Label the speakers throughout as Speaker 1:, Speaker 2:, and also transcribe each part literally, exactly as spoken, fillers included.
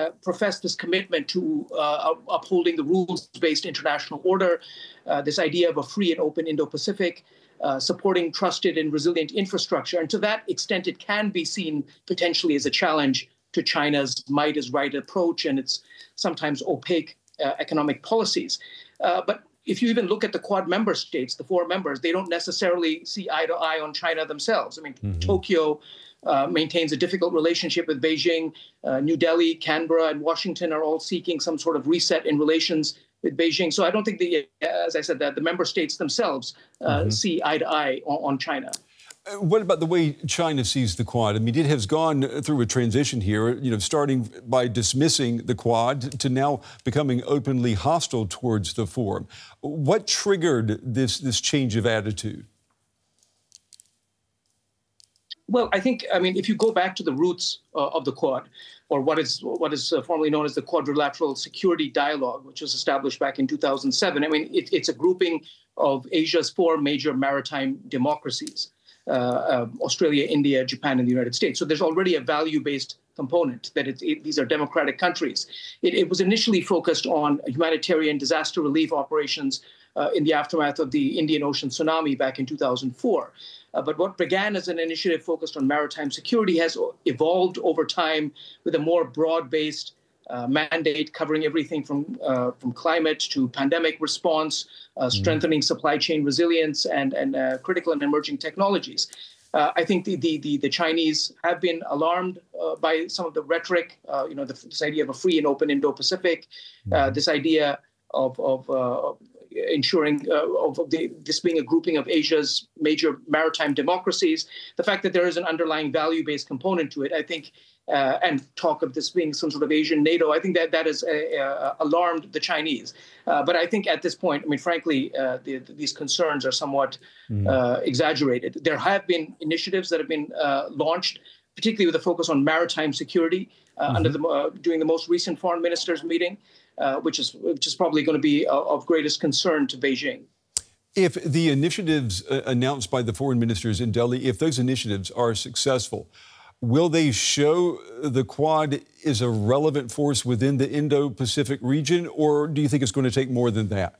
Speaker 1: uh, professed this commitment to uh, upholding the rules-based international order, uh, this idea of a free and open Indo-Pacific, uh, supporting trusted and resilient infrastructure. And to that extent, it can be seen potentially as a challenge to China's might is right approach and its sometimes opaque uh, economic policies. Uh, but if you even look at the Quad member states, the four members, they don't necessarily see eye to eye on China themselves. I mean, mm-hmm. Tokyo uh, maintains a difficult relationship with Beijing. Uh, New Delhi, Canberra, and Washington are all seeking some sort of reset in relations with Beijing. So I don't think, the, as I said, that the member states themselves uh, mm-hmm. see eye to eye on, on China.
Speaker 2: What about the way China sees the Quad? I mean, it has gone through a transition here, you know, starting by dismissing the Quad to now becoming openly hostile towards the Forum. What triggered this, this change of attitude?
Speaker 1: Well, I think, I mean, if you go back to the roots uh, of the Quad, or what is what is uh, formerly known as the Quadrilateral Security Dialogue, which was established back in two thousand seven, I mean, it, it's a grouping of Asia's four major maritime democracies. Uh, uh, Australia, India, Japan, and the United States. So there's already a value-based component that it, it, these are democratic countries. It, it was initially focused on humanitarian disaster relief operations uh, in the aftermath of the Indian Ocean tsunami back in two thousand four. Uh, but what began as an initiative focused on maritime security has evolved over time with a more broad-based Uh, mandate covering everything from uh, from climate to pandemic response, uh, strengthening mm. supply chain resilience, and and uh, critical and emerging technologies. Uh, I think the, the the the Chinese have been alarmed uh, by some of the rhetoric. Uh, you know, the, this idea of a free and open Indo-Pacific, mm. uh, this idea of of uh, ensuring uh, of the, this being a grouping of Asia's major maritime democracies. The fact that there is an underlying value-based component to it, I think. Uh, and talk of this being some sort of Asian NATO, I think that that has uh, uh, alarmed the Chinese. Uh, but I think at this point, I mean, frankly, uh, the, these concerns are somewhat mm. uh, exaggerated. There have been initiatives that have been uh, launched, particularly with a focus on maritime security uh, mm-hmm. under the, uh, during the most recent foreign ministers meeting, uh, which is which is probably going to be uh, of greatest concern to Beijing.
Speaker 2: If the initiatives uh, announced by the foreign ministers in Delhi, if those initiatives are successful, will they show the Quad is a relevant force within the Indo-Pacific region, or do you think it's going to take more than that?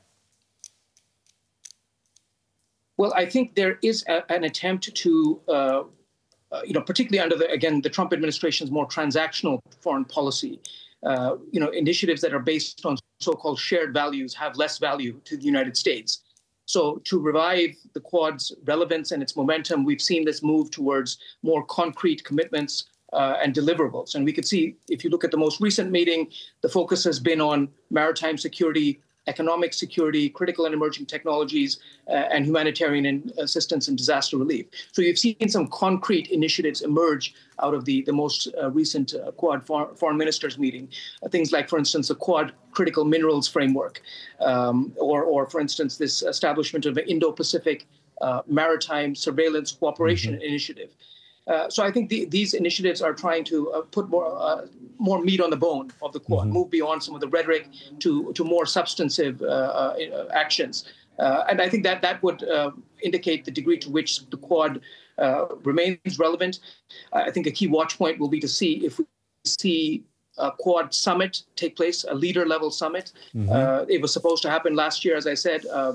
Speaker 1: Well, I think there is a, an attempt to, uh, uh, you know, particularly under, the, again, the Trump administration's more transactional foreign policy, uh, you know, initiatives that are based on so-called shared values have less value to the United States. So to revive the Quad's relevance and its momentum, we've seen this move towards more concrete commitments uh, and deliverables. And we could see, if you look at the most recent meeting, the focus has been on maritime security, economic security, critical and emerging technologies, uh, and humanitarian assistance and disaster relief. So you've seen some concrete initiatives emerge out of the, the most uh, recent uh, Quad for, foreign ministers meeting. Uh, things like, for instance, the Quad critical minerals framework, um, or, or, for instance, this establishment of an Indo-Pacific uh, maritime surveillance cooperation mm-hmm. initiative. Uh, so I think the, these initiatives are trying to uh, put more uh, more meat on the bone of the Quad, mm-hmm. move beyond some of the rhetoric to to more substantive uh, uh, actions. Uh, and I think that that would uh, indicate the degree to which the Quad uh, remains relevant. I think a key watch point will be to see if we see a Quad summit take place, a leader-level summit. Mm-hmm. Uh, it was supposed to happen last year, as I said. Um,